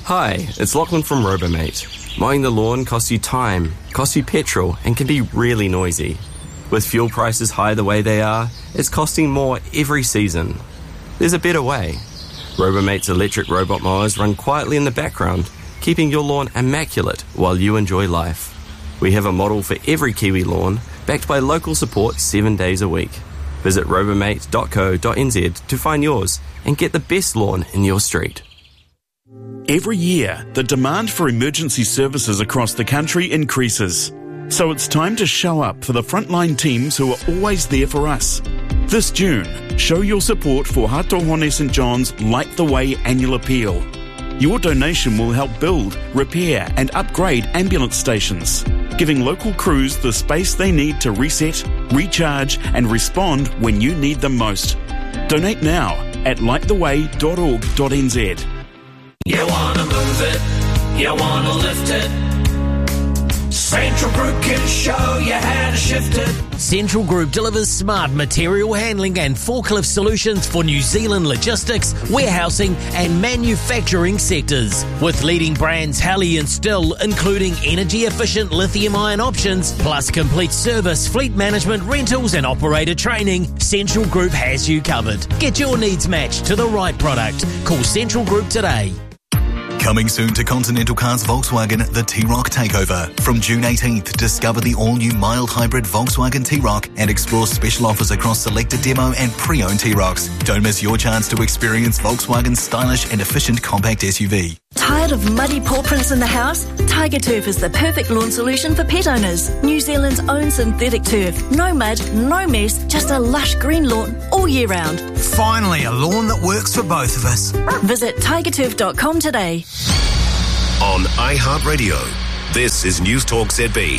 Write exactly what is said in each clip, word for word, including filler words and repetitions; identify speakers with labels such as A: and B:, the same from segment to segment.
A: Hi, it's Lachlan from Robomate. Mowing the lawn costs you time, costs you petrol, and can be really noisy. With fuel prices high the way they are, it's costing more every season. There's a better way. Robomate's electric robot mowers run quietly in the background, keeping your lawn immaculate while you enjoy life. We have a model for every Kiwi lawn, backed by local support seven days a week. Visit robomate dot co dot n z to find yours and get the best lawn in your street.
B: Every year, the demand for emergency services across the country increases. So it's time to show up for the frontline teams who are always there for us. This June, show your support for Hatohone St John's Light the Way annual appeal. Your donation will help build, repair and upgrade ambulance stations, giving local crews the space they need to reset, recharge and respond when you need them most. Donate now at light the way dot org dot n z.
C: You wanna move it, you wanna lift it. Central Group can show you how to shift it.
D: Central Group delivers smart material handling and forklift solutions for New Zealand logistics, warehousing and manufacturing sectors. With leading brands Halley and Still, including energy-efficient lithium-ion options, plus complete service, fleet management, rentals and operator training, Central Group has you covered. Get your needs matched to the right product. Call Central Group today.
E: Coming soon to Continental Cars Volkswagen, the T-Roc Takeover. From June eighteenth, discover the all-new mild hybrid Volkswagen T-Roc and explore special offers across selected demo and pre-owned T-Rocs. Don't miss your chance to experience Volkswagen's stylish and efficient compact S U V.
F: Tired of muddy paw prints in the house? Tiger Turf is the perfect lawn solution for pet owners. New Zealand's own synthetic turf. No mud, no mess, just a lush green lawn all year round.
G: Finally, a lawn that works for both of us.
F: Visit tiger turf dot com today.
H: On iHeartRadio, this is News Talk Z B.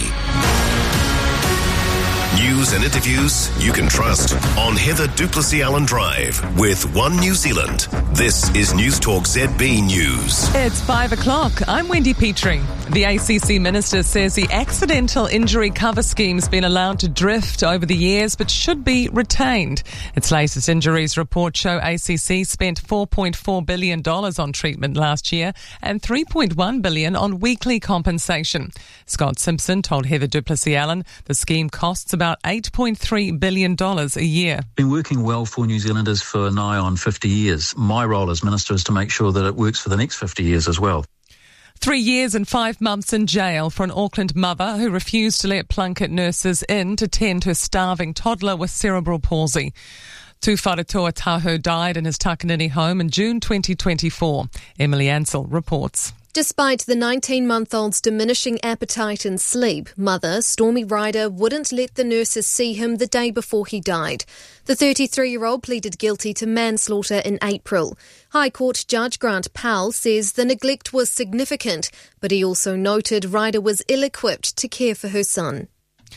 H: News and interviews you can trust on Heather Duplessis Allen Drive with One New Zealand. This is News Talk Z B News.
I: It's five o'clock. I'm Wendy Petrie. The A C C Minister says the accidental injury cover scheme's been allowed to drift over the years but should be retained. Its latest injuries report show A C C spent four point four billion dollars on treatment last year and three point one billion dollars on weekly compensation. Scott Simpson told Heather Duplessis Allen the scheme costs about eight point three billion dollars a year.
J: Been working well for New Zealanders for nigh on fifty years. My role as Minister is to make sure that it works for the next fifty years as well.
I: Three years and five months in jail for an Auckland mother who refused to let Plunket nurses in to tend to a starving toddler with cerebral palsy. Tūwharetoa Tahu died in his Takanini home in June twenty twenty-four. Emily Ansell reports.
K: Despite the nineteen-month-old's diminishing appetite and sleep, mother Stormy Ryder wouldn't let the nurses see him the day before he died. The thirty-three-year-old pleaded guilty to manslaughter in April. High Court Judge Grant Powell says the neglect was significant, but he also noted Ryder was ill-equipped to care for her son.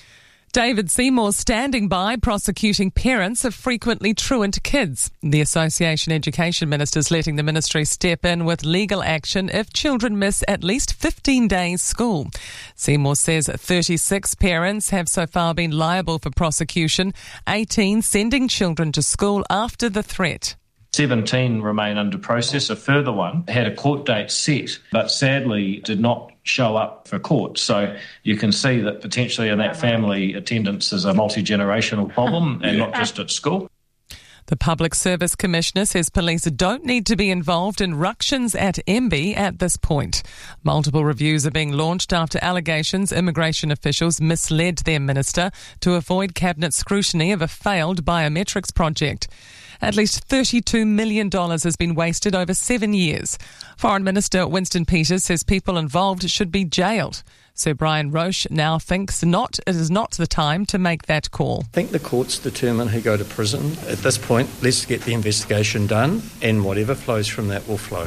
I: David Seymour standing by prosecuting parents of frequently truant kids. The Association Education Ministers letting the ministry step in with legal action if children miss at least fifteen days school. Seymour says thirty-six parents have so far been liable for prosecution, eighteen sending children to school after the threat.
L: seventeen remain under process. A further one had a court date set, but sadly did not show up for court. So you can see that potentially in that family, attendance is a multi-generational problem and not just at school.
I: The Public Service Commissioner says police don't need to be involved in ructions at M B at this point. Multiple reviews are being launched after allegations immigration officials misled their minister to avoid cabinet scrutiny of a failed biometrics project. At least thirty-two million dollars has been wasted over seven years. Foreign Minister Winston Peters says people involved should be jailed. Sir Brian Roche now thinks not it is not the time to make that call.
M: I think the courts determine who go to prison. At this point, let's get the investigation done and whatever flows from that will flow.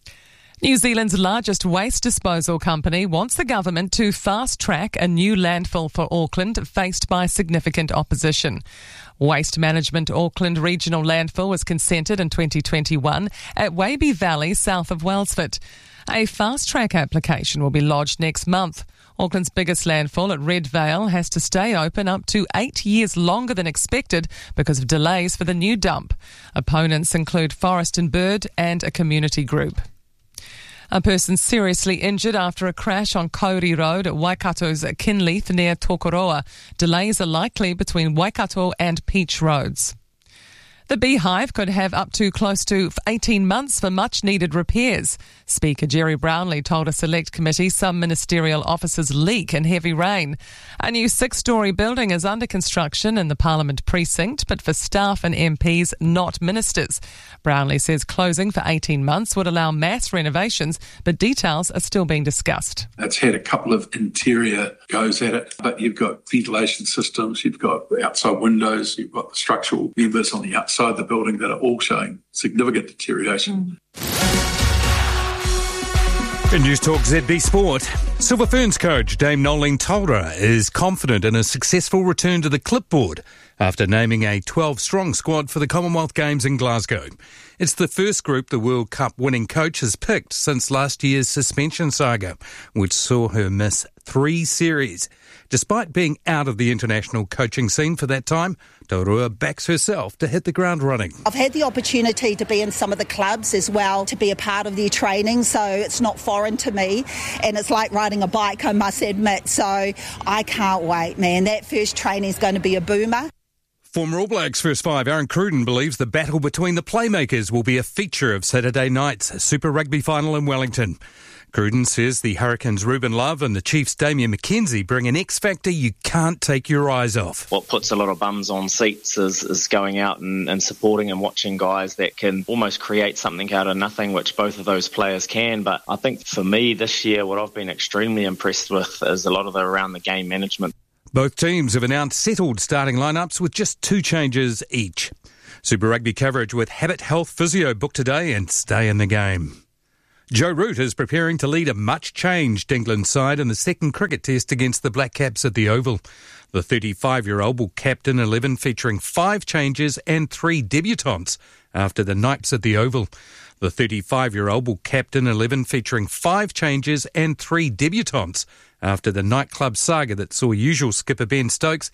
I: New Zealand's largest waste disposal company wants the government to fast-track a new landfill for Auckland faced by significant opposition. Waste Management Auckland Regional Landfill was consented in twenty twenty-one at Waby Valley, south of Wellsford. A fast-track application will be lodged next month. Auckland's biggest landfill at Red Vale has to stay open up to eight years longer than expected because of delays for the new dump. Opponents include Forest and Bird and a community group. A person seriously injured after a crash on Kauri Road at Waikato's Kinleith near Tokoroa. Delays are likely between Waikato and Peach Roads. The Beehive could have up to close to eighteen months for much-needed repairs. Speaker Jerry Brownlee told a select committee some ministerial offices leak in heavy rain. A new six-storey building is under construction in the Parliament precinct, but for staff and M Ps, not ministers. Brownlee says closing for eighteen months would allow mass renovations, but details are still being discussed.
N: It's had a couple of interior goes at it, but you've got ventilation systems, you've got outside windows, you've got the structural members on the outside the building that are all showing significant deterioration.
O: In News Talk Z B Sport, Silver Ferns coach Dame Nolene Taura is confident in a successful return to the clipboard after naming a twelve-strong squad for the Commonwealth Games in Glasgow. It's the first group the World Cup winning coach has picked since last year's suspension saga, which saw her miss three series. Despite being out of the international coaching scene for that time, Taurua backs herself to hit the ground running.
P: I've had the opportunity to be in some of the clubs as well, to be a part of their training, so it's not foreign to me. And it's like riding a bike, I must admit. So I can't wait, man. That first training is going to be a boomer.
O: Former All Blacks first five Aaron Cruden believes the battle between the playmakers will be a feature of Saturday night's Super Rugby final in Wellington. Cruden says the Hurricanes' Ruben Love and the Chiefs' Damien McKenzie bring an X factor you can't take your eyes off.
Q: What puts a lot of bums on seats is, is going out and, and supporting and watching guys that can almost create something out of nothing, which both of those players can. But I think for me this year, what I've been extremely impressed with is a lot of the around the game management.
O: Both teams have announced settled starting lineups with just two changes each. Super Rugby coverage with Habit Health Physio booked today and stay in the game. Joe Root is preparing to lead a much-changed England side in the second cricket test against the Black Caps at the Oval. The thirty-five-year-old will captain eleven featuring five changes and three debutants after the Knights at the Oval. The thirty-five-year-old will captain eleven featuring five changes and three debutants after the nightclub saga that saw usual skipper Ben Stokes